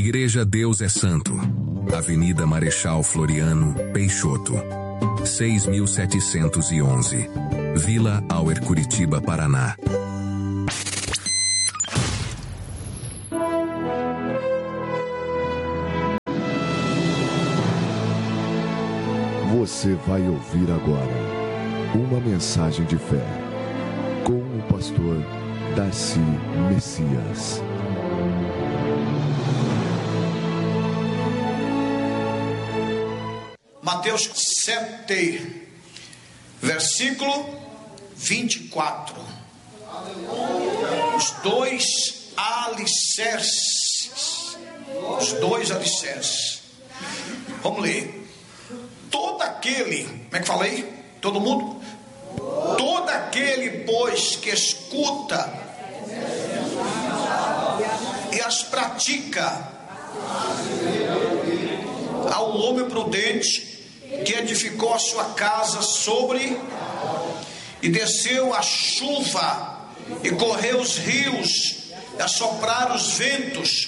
Igreja Deus é Santo, Avenida Marechal Floriano, Peixoto, 6.711, Vila Auer, Curitiba, Paraná. Você vai ouvir agora uma mensagem de fé com o pastor Darcy Messias. Mateus 7, versículo 24. Os dois alicerces. Vamos ler. Todo aquele, como é que falei? Todo mundo? Todo aquele, pois, que escuta e as pratica, ao homem prudente que edificou a sua casa sobre, e desceu a chuva, e correu os rios, e assopraram os ventos,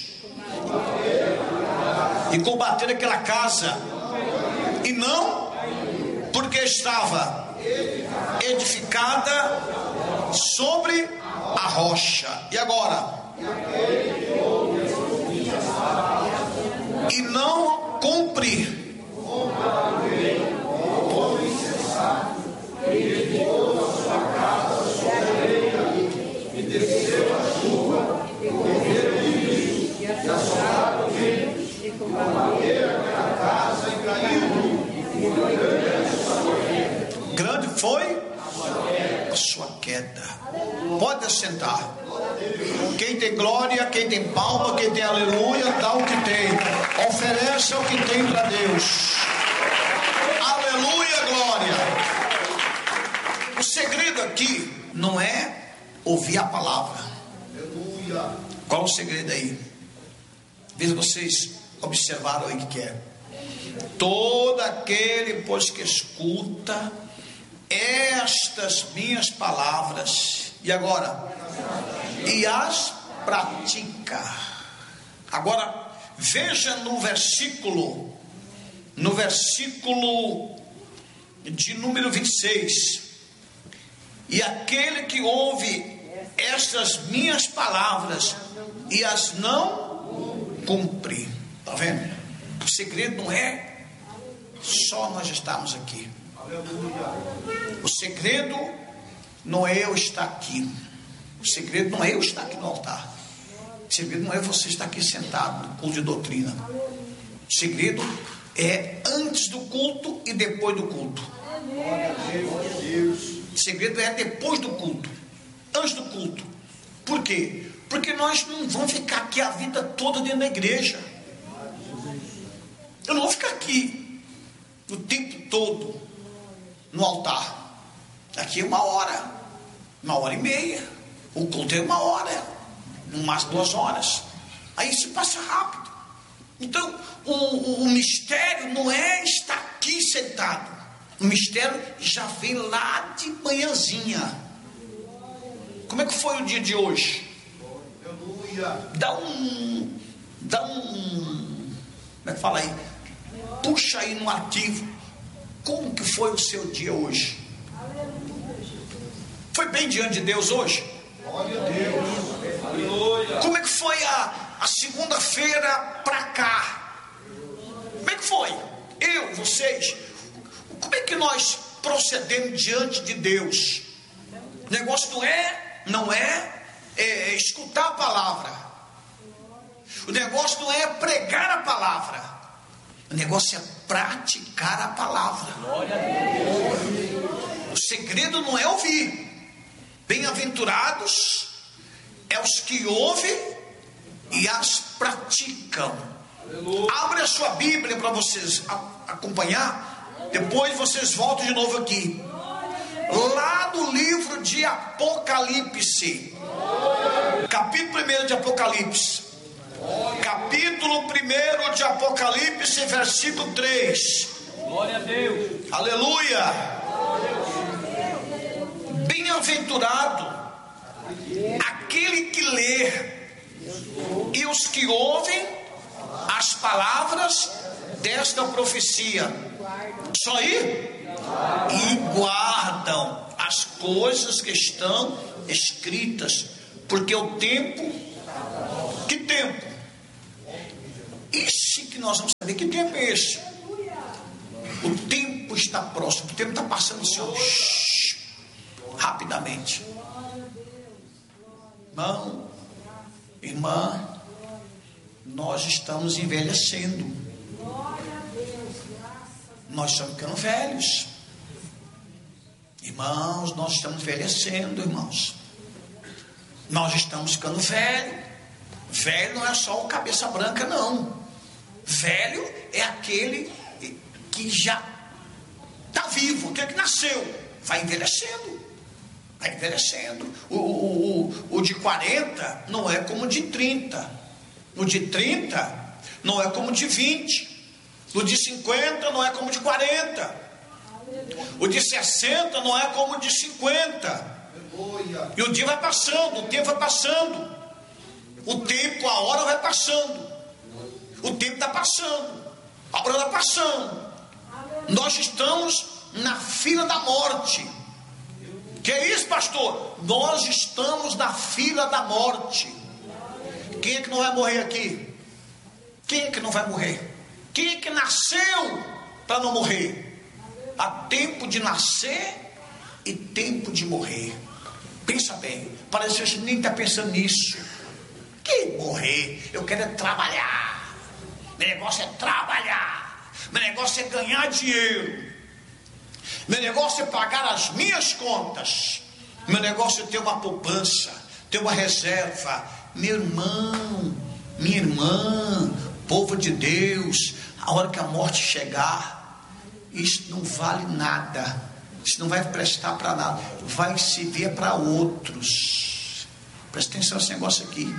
e combateram aquela casa, e não, porque estava edificada sobre a rocha. E agora? E não cumpre. E desceu a chuva, e correram os rios, e assopraram os ventos, e combateram aquela casa, e caiu. Grande foi a sua queda. Pode assentar. Quem tem glória, quem tem palma, quem tem aleluia, dá o que tem. Ofereça o que tem para Deus. Aleluia, glória. O segredo aqui não é ouvir a palavra. Qual o segredo aí? Veja, vocês observaram aí o que é. Todo aquele, pois, que escuta estas minhas palavras, e agora? E as pratica. Agora, veja no versículo de número 26. E aquele que ouve estas minhas palavras e as não cumpre. Está vendo? O segredo não é só nós estarmos aqui. O segredo não é eu estar aqui. O segredo não é eu estar aqui no altar. O segredo não é você estar aqui sentado no culto de doutrina. O segredo é antes do culto e depois do culto. O segredo é depois do culto, antes do culto. Por quê? Porque nós não vamos ficar aqui a vida toda dentro da igreja. Eu não vou ficar aqui o tempo todo no altar. Aqui é 1 hora, 1h30. O culto é 1 hora, no máximo 2 horas. Aí se passa rápido. Então o mistério não é estar aqui sentado. O mistério já vem lá de manhãzinha. Como é que foi o dia de hoje? Dá um como é que fala aí? Puxa aí no ativo. Como que foi o seu dia hoje? Foi bem diante de Deus hoje? Glória a Deus. Como é que foi a segunda-feira para cá? Como é que foi? Vocês, como é que nós procedemos diante de Deus? O negócio não é escutar a palavra. O negócio não é pregar a palavra. O negócio é praticar a palavra. O segredo não é ouvir. Bem-aventurados é os que ouvem e as praticam. Abre a sua Bíblia para vocês acompanhar. Depois vocês voltam de novo aqui. Lá no livro de Apocalipse, capítulo 1 de Apocalipse. Capítulo 1 de Apocalipse, versículo 3. Glória a Deus. Aleluia. Bem-aventurado aquele que lê e os que ouvem as palavras desta profecia. Só ir? E guardam as coisas que estão escritas, porque o tempo, que tempo? Esse que nós vamos saber, que tempo é esse? O tempo está próximo, o tempo está passando assim, ó, rapidamente. Irmão, irmã, nós estamos envelhecendo. Nós estamos ficando velhos. Irmãos, nós estamos envelhecendo, irmãos. Nós estamos ficando velhos. Velho não é só o cabeça branca, não. Velho é aquele que já está vivo, aquele que nasceu. Vai envelhecendo. Vai envelhecendo. O de 40 não é como o de 30. O de 30 não é como o de 20. O de 50 não é como o de 40. O de 60 não é como o de 50. E o dia vai passando, o tempo vai passando. O tempo, a hora vai passando. O tempo está passando. A hora está passando. Nós estamos na fila da morte. Que é isso, pastor? Nós estamos na fila da morte. Quem é que não vai morrer aqui? Quem é que não vai morrer? Quem é que nasceu para não morrer? Há tempo de nascer e tempo de morrer. Pensa bem. Parece que a gente nem está pensando nisso. Que morrer? Eu quero é trabalhar. Meu negócio é trabalhar. Meu negócio é ganhar dinheiro. Meu negócio é pagar as minhas contas. Meu negócio é ter uma poupança, ter uma reserva. Meu irmão, minha irmã, povo de Deus, a hora que a morte chegar, isso não vale nada. Isso não vai prestar para nada. Vai servir para outros. Presta atenção nesse negócio aqui.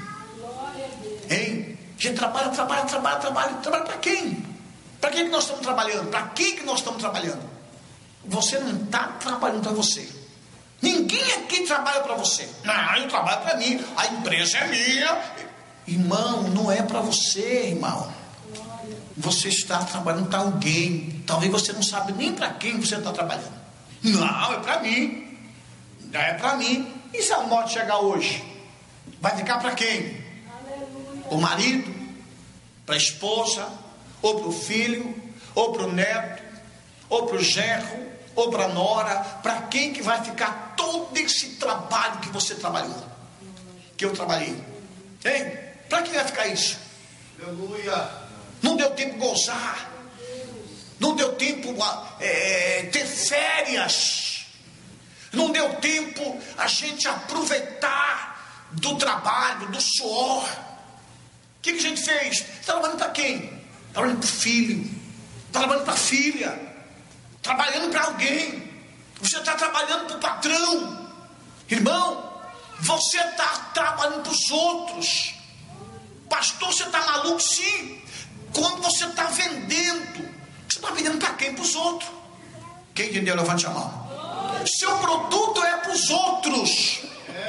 Hein? A gente trabalha para quem? Para quem que nós estamos trabalhando? Para quem que nós estamos trabalhando? Você não está trabalhando para você. Ninguém aqui trabalha para você. Não, eu trabalho para mim. A empresa é minha. Irmão, não é para você, irmão. Você está trabalhando para alguém. Talvez você não sabe nem para quem você está trabalhando. Não, é para mim. É para mim. E se a morte chegar hoje? Vai ficar para quem? O marido? Para a esposa? Ou para o filho? Ou para o neto? Ou para o genro? Ou para a nora? Para quem que vai ficar todo esse trabalho que você trabalhou? Que eu trabalhei? Hein? Para quem vai ficar isso? Aleluia. Não deu tempo de gozar. Não deu tempo ter férias. Não deu tempo a gente aproveitar do trabalho, do suor. O que a gente fez? Trabalhando para quem? Trabalhando para o filho. Trabalhando para a filha. Trabalhando para alguém. Você está trabalhando para o patrão. Irmão, você está trabalhando para os outros. Pastor, você está maluco? Sim. Quando você está vendendo, você está vendendo para quem? Para os outros. Quem entendeu? Levante a mão. Seu produto é para os outros.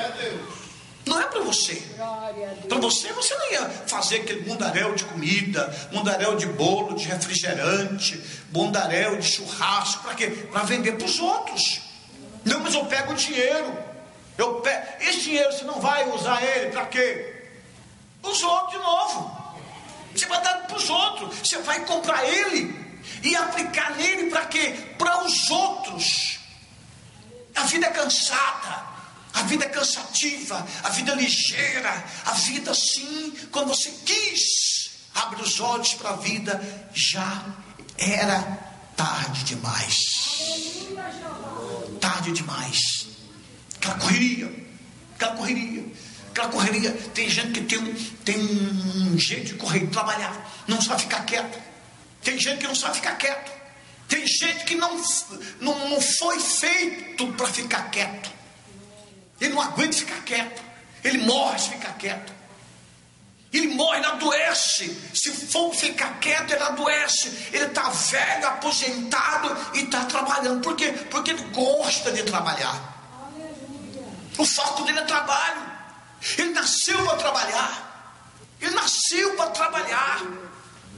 Não é para você. Para você não ia fazer aquele mundaréu de comida, mundaréu de bolo, de refrigerante, mundaréu de churrasco. Para quê? Para vender para os outros. Não, mas eu pego o dinheiro. Esse dinheiro você não vai usar ele para quê? Os outros de novo. Você vai dar para os outros. Você vai comprar ele e aplicar nele para quê? Para os outros. A vida é cansada. A vida é cansativa, a vida é ligeira, a vida assim, quando você quis abrir os olhos para a vida, já era tarde demais. Tarde demais. Aquela correria. Tem gente que tem um jeito de correr, de trabalhar, não sabe ficar quieto. Tem gente que não sabe ficar quieto. Tem gente que não foi feito para ficar quieto. Ele não aguenta ficar quieto. Ele morre se ficar quieto. Ele morre, ele adoece. Se for ficar quieto, ele adoece. Ele está velho, aposentado e está trabalhando. Por quê? Porque ele gosta de trabalhar. O foco dele é trabalho. Ele nasceu para trabalhar. Ele nasceu para trabalhar.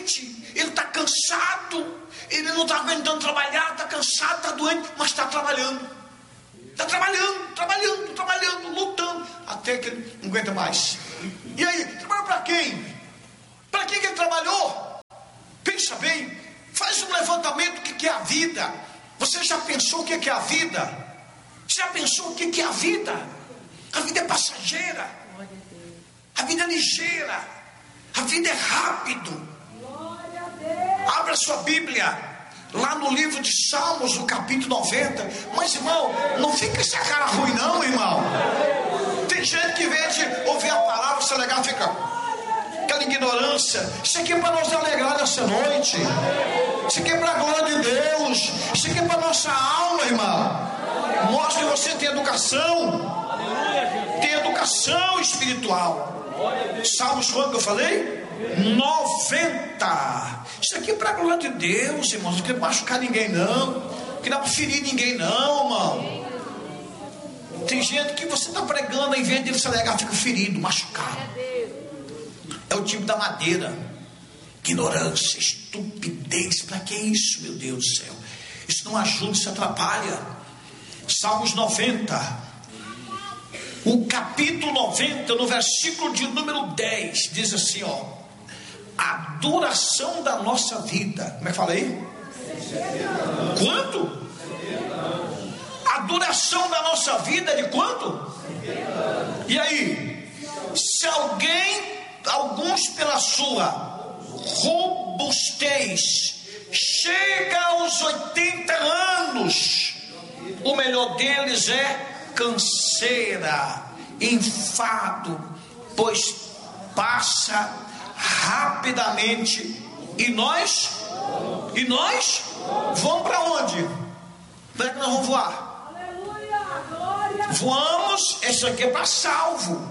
doente, ele está cansado, ele não está aguentando trabalhar, está cansado, está doente, mas está trabalhando. Está trabalhando, lutando, até que ele não aguenta mais. E aí, trabalhou para quem? Para quem que ele trabalhou? Pensa bem, faz um levantamento do que é a vida. Você já pensou o que é a vida? Você já pensou o que é a vida? A vida é passageira, a vida é ligeira, a vida é rápido. Abra sua Bíblia lá no livro de Salmos, no capítulo 90. Mas, irmão, não fica essa cara ruim não, irmão. Tem gente que, em vez de ouvir a palavra, se alegar, fica aquela ignorância. Isso aqui é para nos alegrar nessa noite. Isso aqui é para a glória de Deus. Isso aqui é para a nossa alma, irmão. Mostre que você tem educação. Tem educação espiritual. Salmos quanto que eu falei? 90. Isso aqui é para a glória de Deus, irmãos. Não quer machucar ninguém não, não quer ferir ninguém não, irmão. Tem gente que você está pregando, em vez de ele se alegar, fica ferido, machucado. É o tipo da madeira. Ignorância, estupidez. Para que isso, meu Deus do céu? Isso não ajuda, isso atrapalha. Salmos 90, o capítulo 90, no versículo de número 10, diz assim, ó: a duração da nossa vida, como é que fala aí? Quanto? A duração da nossa vida é de quanto? E aí, se alguns pela sua robustez chega aos 80 anos, o melhor deles é canseira, enfado, pois passa rapidamente. E nós vamos para onde? Como é que nós vamos voar? Voamos, isso aqui é para salvo.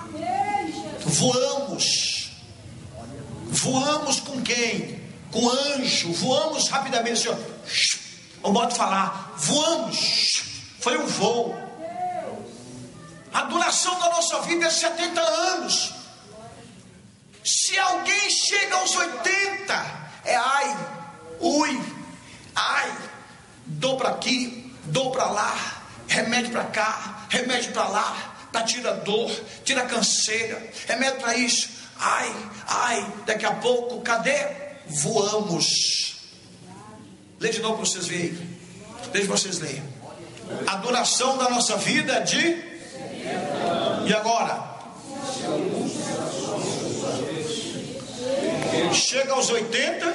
Voamos com quem? Com anjo. Voamos rapidamente, senhor. O modo de falar, voamos. Foi um voo. A duração da nossa vida é 70 anos. Se alguém chega aos 80, é ai, ui, ai, dou para aqui, dou para lá, remédio para cá, remédio para lá, para tirar dor, tira canseira, remédio para isso, ai, daqui a pouco, cadê? Voamos. Lê de novo para vocês verem. Deixa vocês lerem. A duração da nossa vida é de... E agora? Chega aos 80.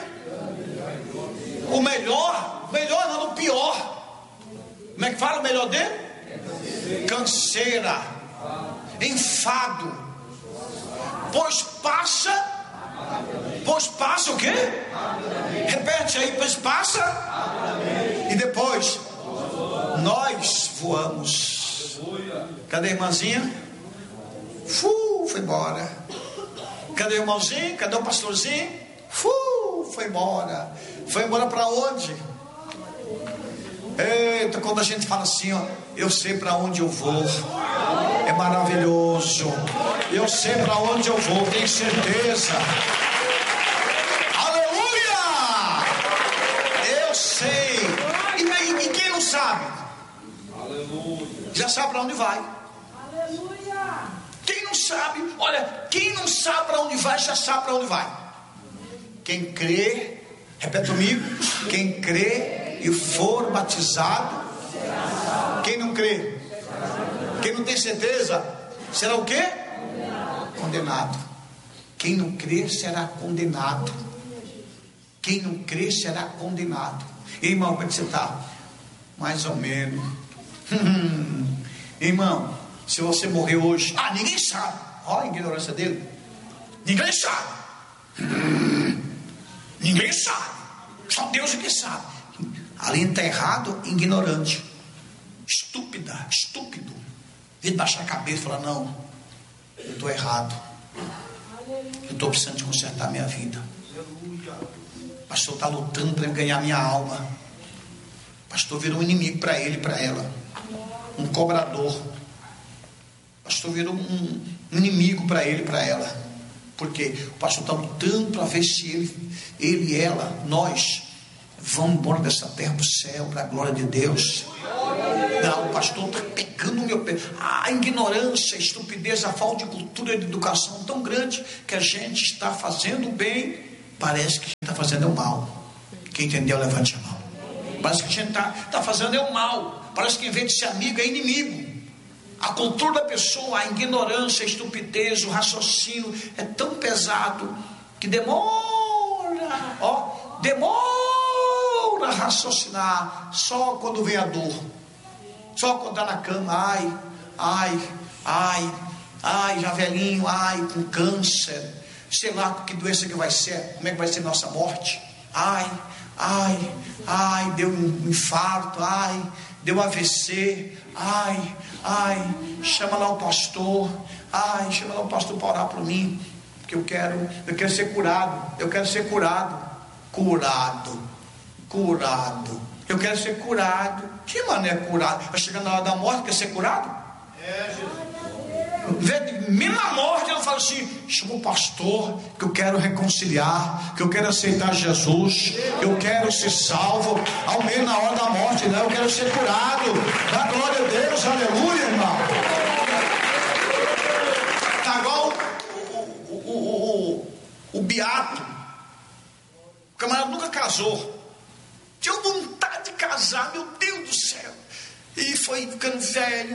O melhor não, o pior. Como é que fala o melhor dele? Canseira, enfado. Pois passa o quê? Repete aí, pois passa. E depois nós voamos. Cadê a irmãzinha? Foi embora. Cadê o irmãozinho? Cadê o pastorzinho? Foi embora. Foi embora para onde? Eita, quando a gente fala assim, ó, eu sei para onde eu vou. É maravilhoso. Eu sei para onde eu vou, tenho certeza. Aleluia! Eu sei. E quem não sabe? Aleluia. Já sabe para onde vai. Aleluia. Quem não sabe, olha, quem não sabe para onde vai, já sabe para onde vai. Quem crê, repete comigo, quem crê e for batizado, quem não crê, quem não tem certeza, será o quê? Condenado. Quem não crê será condenado. Quem não crê será condenado. E, irmão, como é que você está? Mais ou menos. Irmão, se você morrer hoje, ninguém sabe. Olha a ignorância dele. Ninguém sabe. Ninguém sabe. Só Deus é que sabe. Ali está errado, ignorante. Estúpido. Vem baixar a cabeça e falar, não, eu estou errado. Eu estou precisando de consertar minha vida. O pastor está lutando para ganhar minha alma. O pastor virou um inimigo para ele e para ela. Um cobrador. O pastor virou um inimigo para ele e para ela. Porque o pastor está lutando para ver se ele e ela, nós, vamos embora dessa terra para o céu, para a glória de Deus. Não, o pastor está pecando o meu pé. A ignorância, a estupidez, a falta de cultura e de educação tão grande que a gente está fazendo o bem, parece que a gente está fazendo o mal. Quem entendeu, levante a mão. Parece que a gente está fazendo o mal. Parece que em vez de ser amigo, é inimigo. A cultura da pessoa, a ignorância, a estupidez, o raciocínio é tão pesado que demora a raciocinar. Só quando vem a dor, só quando está na cama, já velhinho, com câncer, sei lá que doença que vai ser, como é que vai ser nossa morte, deu um infarto, deu AVC, chama lá o pastor, para orar por mim, porque eu quero ser curado, eu quero ser curado, eu quero ser curado. Que mané curado? Vai chegar na hora da morte, quer ser curado? Mesmo na morte, ela fala assim: chama o pastor, que eu quero reconciliar, que eu quero aceitar Jesus, eu quero ser salvo. Ao menos na hora da morte, né? Eu quero ser curado. Da glória a Deus, aleluia, irmão. Tá igual o Beato. O camarada nunca casou. Tinha vontade de casar, meu Deus do céu. E foi ficando velho.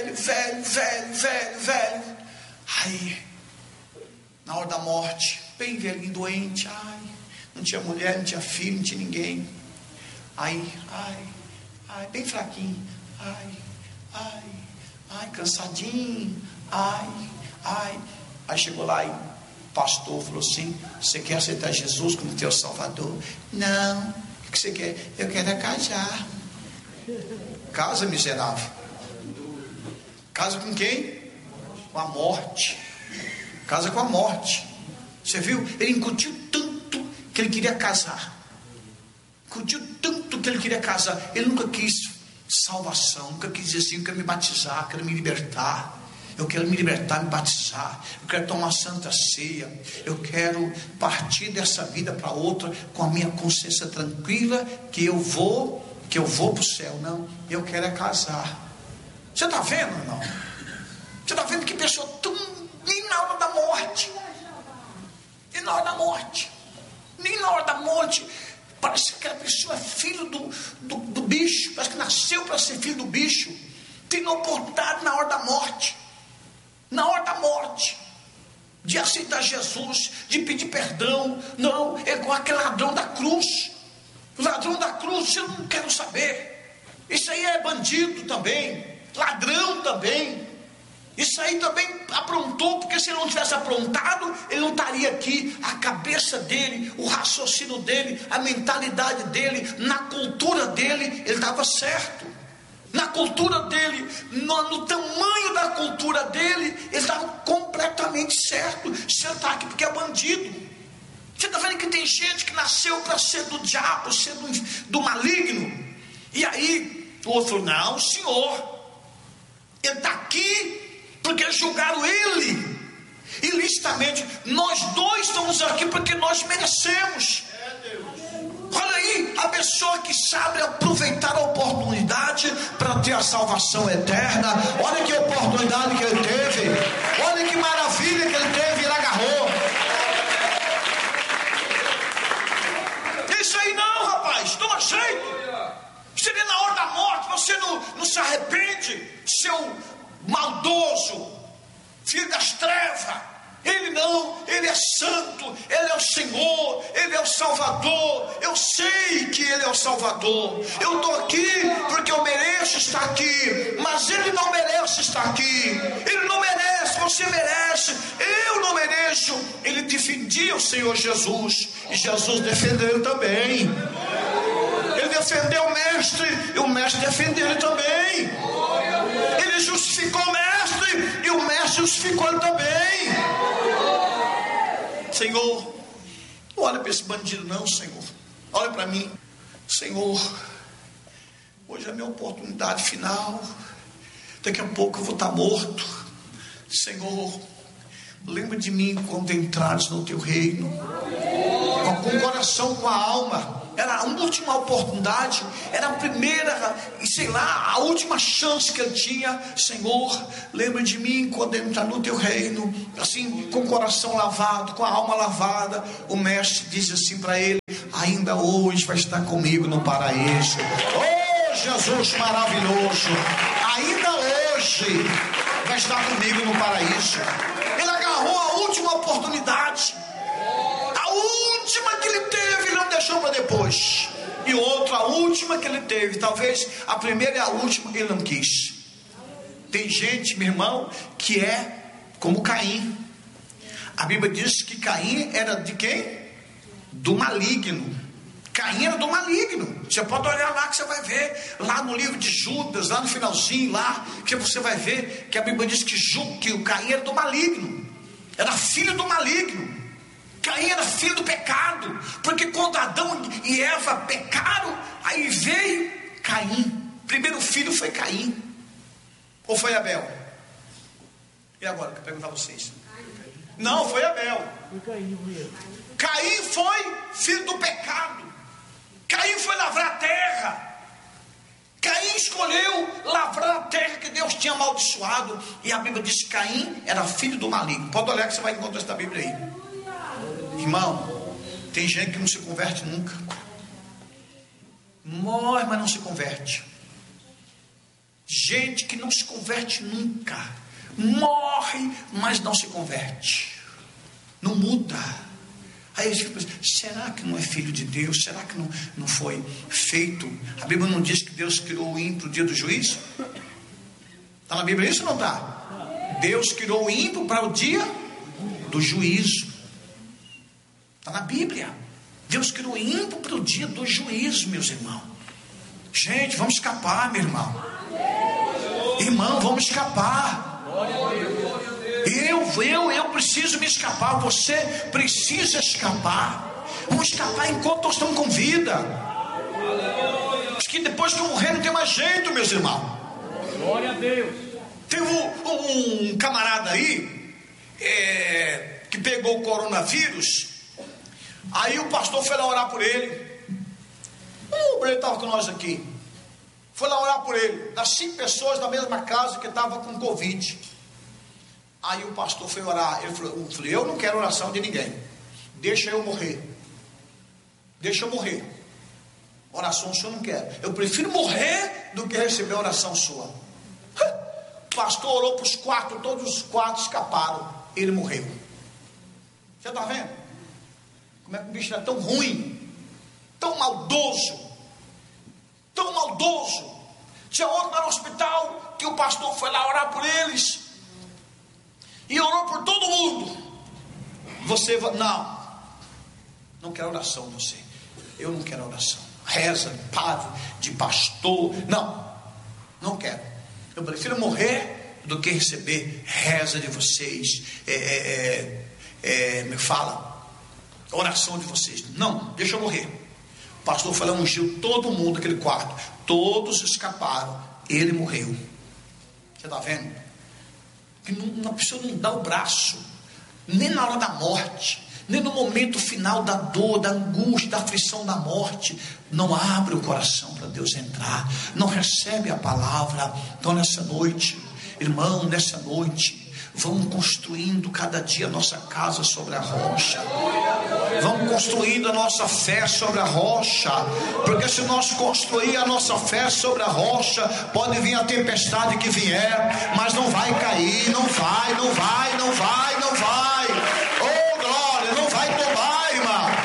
Aí, na hora da morte, bem velhinho, doente, não tinha mulher, não tinha filho, não tinha ninguém. Bem fraquinho, cansadinho, Aí chegou lá e o pastor falou assim: você quer aceitar Jesus como teu Salvador? Não. O que você quer? Eu quero casar. Casa, miserável. Casa com quem? Com a morte. Casa com a morte. Você viu? Ele incutiu tanto que ele queria casar. Ele nunca quis salvação, nunca quis dizer assim: eu quero me batizar, quero me libertar. Eu quero me libertar, me batizar. Eu quero tomar santa ceia. Eu quero partir dessa vida para outra com a minha consciência tranquila que eu vou para o céu. Não, eu quero casar. Você está vendo ou não? Você está vendo que pessoa tão... Nem na hora da morte. Nem na hora da morte. Parece que aquela pessoa é filho do bicho. Parece que nasceu para ser filho do bicho. Tem oportunidade na hora da morte. Na hora da morte, de aceitar Jesus, de pedir perdão. Não, é igual aquele ladrão da cruz. O ladrão da cruz, eu não quero saber. Isso aí é bandido também, ladrão também. Isso aí também aprontou, porque se ele não tivesse aprontado, ele não estaria aqui. A cabeça dele, o raciocínio dele, a mentalidade dele, na cultura dele, ele estava certo. Na cultura dele, no tamanho da cultura dele, ele estava completamente certo. Você está aqui porque é bandido. Você está vendo que tem gente que nasceu para ser do diabo, ser do maligno. E aí, o outro falou: não, senhor, ele está aqui porque julgaram ele ilicitamente. Nós dois estamos aqui porque nós merecemos. Olha aí, a pessoa que sabe aproveitar a oportunidade para ter a salvação eterna. Olha que oportunidade que ele teve. Olha que maravilha que ele teve, ele agarrou. Isso aí não, rapaz, toma jeito. Você vê na hora da morte, você não se arrepende, seu maldoso, filho das trevas. Ele não, ele é santo, ele é o Senhor, ele é o Salvador. Eu sei que ele é o Salvador. Eu estou aqui porque eu mereço estar aqui, mas ele não merece estar aqui. Ele não merece, você merece, eu não mereço. Ele defendia o Senhor Jesus, e Jesus defendeu ele também. Ele defendeu o mestre, e o mestre defendeu ele também. Ele justificou o mestre, e o mestre justificou ele também. Senhor, não olha para esse bandido não, Senhor. Olha para mim. Senhor, hoje é a minha oportunidade final. Daqui a pouco eu vou estar morto. Senhor, lembra de mim quando entrares no teu reino. Com o coração, com a alma. Era a última oportunidade, era a primeira, e sei lá, a última chance que ele tinha. Senhor, lembra de mim quando entrar no teu reino. Assim, com o coração lavado, com a alma lavada, o mestre diz assim para ele: ainda hoje vai estar comigo no paraíso. Oh, Jesus maravilhoso, ainda hoje vai estar comigo no paraíso. Ele agarrou a última oportunidade, a última que ele teve, ele não deixou para depois. E outra, a última que ele teve, talvez a primeira e a última, ele não quis. Tem gente, meu irmão, que é como Caim. A Bíblia diz que Caim era de quem? Do maligno. Caim era do maligno. Você pode olhar lá que você vai ver, lá no livro de Judas, lá no finalzinho, lá, que você vai ver que a Bíblia diz que o Caim era do maligno, era filho do maligno. Caim era filho do pecado, porque quando Adão e Eva pecaram, aí veio Caim. Primeiro filho foi Caim, ou foi Abel? E agora, que eu pergunto a vocês? Não, foi Abel. Caim foi filho do pecado. Caim foi lavrar a terra. Caim escolheu lavrar a terra que Deus tinha amaldiçoado. E a Bíblia diz que Caim era filho do maligno. Pode olhar que você vai encontrar essa Bíblia aí. Irmão, tem gente que não se converte nunca. Morre, mas não se converte. Gente que não se converte nunca. Morre, mas não se converte. Não muda. Aí a gente pensa, será que não é filho de Deus? Será que não foi feito? A Bíblia não diz que Deus criou o ímpio no dia do juízo? Está na Bíblia isso ou não está? Deus criou o ímpio para o dia do juízo. Está na Bíblia. Deus criou o ímpio para o dia do juízo, meus irmãos. Gente, vamos escapar, meu irmão. Irmão, vamos escapar. Eu preciso me escapar. Você precisa escapar. Vamos escapar enquanto nós estamos com vida. Porque depois que eu morrer não tem mais jeito, meus irmãos. Glória a Deus. Teve um camarada aí que pegou o coronavírus. Aí o pastor foi lá orar por ele. O Breno estava com nós aqui. Foi lá orar por ele. Das 5 pessoas da mesma casa que estavam com Covid. Aí o pastor foi orar. Ele falou, eu não quero oração de ninguém. Deixa eu morrer. Deixa eu morrer. Oração sua eu não quero. Eu prefiro morrer do que receber oração sua. O pastor orou para os 4. Todos os 4 escaparam. Ele morreu. Você está vendo? Como é que o bicho é tão ruim, tão maldoso, tão maldoso. Tinha outro lá no hospital que o pastor foi lá orar por eles e orou por todo mundo. Você vai, não quero oração de você. Eu não quero oração. Reza de padre, de pastor, não quero. Eu prefiro morrer do que receber reza de vocês. Me fala. Oração de vocês. Não, deixa eu morrer. O pastor foi lá, ungiu todo mundo naquele quarto. Todos escaparam. Ele morreu. Você está vendo? Que uma pessoa não dá o braço, nem na hora da morte, nem no momento final da dor, da angústia, da aflição da morte. Não abre o coração para Deus entrar. Não recebe a palavra. Então nessa noite, irmão, nessa noite, vamos construindo cada dia a nossa casa sobre a rocha. Vamos construindo a nossa fé sobre a rocha. Porque se nós construir a nossa fé sobre a rocha, pode vir a tempestade que vier, mas não vai cair, não vai. Oh glória, não vai tomar,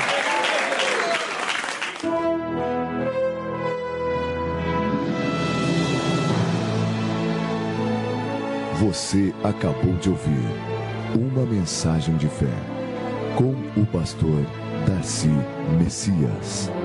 irmão. Você acabou de ouvir uma mensagem de fé com o pastor Darcy Messias.